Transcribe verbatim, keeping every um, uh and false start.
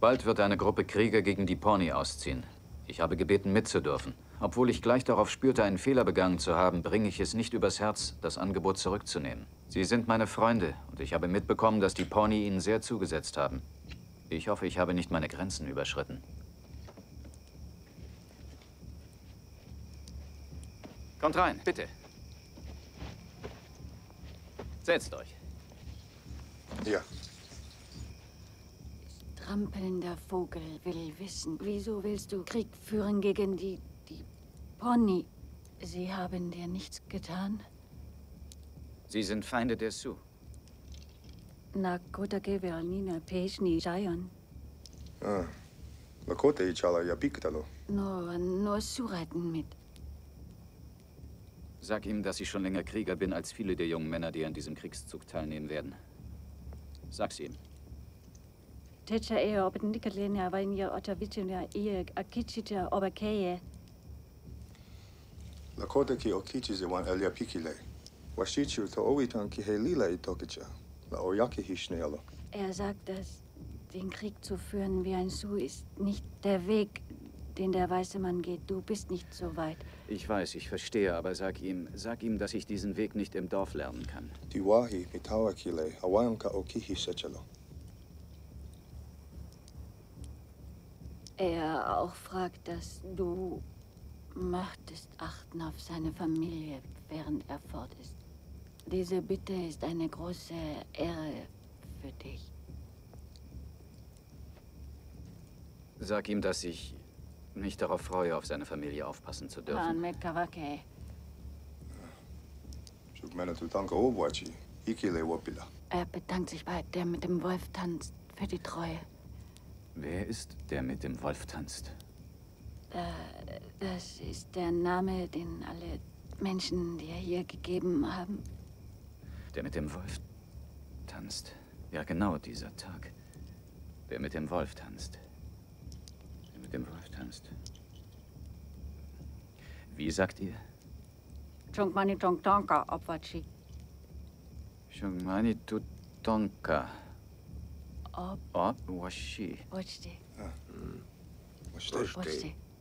Bald wird eine Gruppe Krieger gegen die Pawnee ausziehen. Ich habe gebeten, mitzudürfen. Obwohl ich gleich darauf spürte, einen Fehler begangen zu haben, bringe ich es nicht übers Herz, das Angebot zurückzunehmen. Sie sind meine Freunde und ich habe mitbekommen, dass die Pawnee ihnen sehr zugesetzt haben. Ich hoffe, ich habe nicht meine Grenzen überschritten. Kommt rein, bitte. Setzt euch. Ja. Trampelnder Vogel will wissen, wieso willst du Krieg führen gegen die, die Pawnee? Sie haben dir nichts getan? Sie sind Feinde der Sioux. Lakota Keveralnina Peshni Jayon. Ah. Lakota Ichala Yabiktalo. Nur, nur Sioux-Reiten mit. Sag ihm, dass ich schon länger Krieger bin als viele der jungen Männer, die an diesem Kriegszug teilnehmen werden. Sag's ihm. Techa eo obendikatlenia vainia otavitia ie akichita obakeye. Lakota ki okichi zewan elia pikile. Washichu to owitan ki helila itokicha. La oyaki hishnealo. Er sagt, dass den Krieg zu führen wie ein Sioux ist nicht der Weg, den der weiße Mann geht. Du bist nicht so weit. Ich weiß, ich verstehe, aber sag ihm, sag ihm, dass ich diesen Weg nicht im Dorf lernen kann. Die wahi mitawakile awanka okihi sechalo. Er auch fragt, dass du möchtest achten auf seine Familie, während er fort ist. Diese Bitte ist eine große Ehre für dich. Sag ihm, dass ich mich darauf freue, auf seine Familie aufpassen zu dürfen. Han mit Kawake. Er bedankt sich bei der mit dem Wolf tanzt für die Treue. Wer ist der mit dem Wolf tanzt? Äh, das ist der Name, den alle Menschen dir hier gegeben haben. Der mit dem Wolf tanzt. Ja, genau dieser Tag. Der mit dem Wolf tanzt. Der mit dem Wolf tanzt. Wie sagt ihr? Chongmani Chongtonka, Opwachi. Shungmani Tutonka. Op. Op, washi. Watchti. Washte. Watchti.